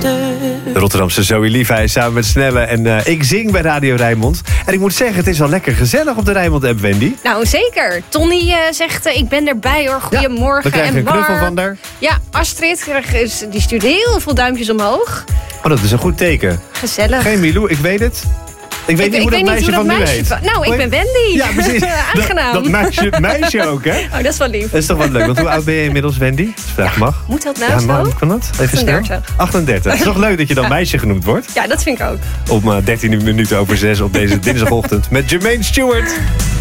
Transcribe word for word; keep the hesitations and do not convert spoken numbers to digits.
De Rotterdamse Zoe Levi samen met Snelle. En uh, ik zing bij Radio Rijnmond. En ik moet zeggen, het is wel lekker gezellig op de Rijnmond-app, Wendy. Nou, zeker. Tony uh, zegt, uh, ik ben erbij hoor. Goedemorgen. Ja, we krijgen en een Bar. knuffel van daar. Ja, Astrid, die stuurt heel veel duimpjes omhoog. Oh, dat is een goed teken. Gezellig. Geen Milou, ik weet het. Ik weet ik, niet hoe ik dat weet meisje niet hoe van dat nu meisje heet. van, nou, ik ben Wendy. Ja, precies. Aangenaam. Dat, dat meisje, meisje ook, hè? Oh, dat is wel lief. Dat is toch wel leuk. Want hoe oud ben je inmiddels, Wendy? Als vraag Ja, mag. moet dat nou ja, zo? maar, kan dat? Even snel. achtendertig. achtendertig. Het is toch leuk dat je dan Ja. meisje genoemd wordt? Ja, dat vind ik ook. Om uh, dertien minuten over zes op deze dinsdagochtend met Jermaine Stewart.